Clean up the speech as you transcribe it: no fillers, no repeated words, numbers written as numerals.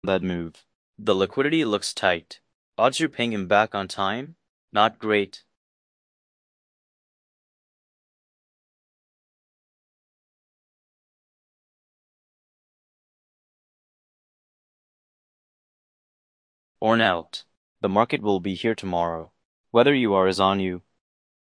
that move. The liquidity looks tight. Odds you're paying him back on time? Not great. Orn out. The market will be here tomorrow. Whether you are is on you.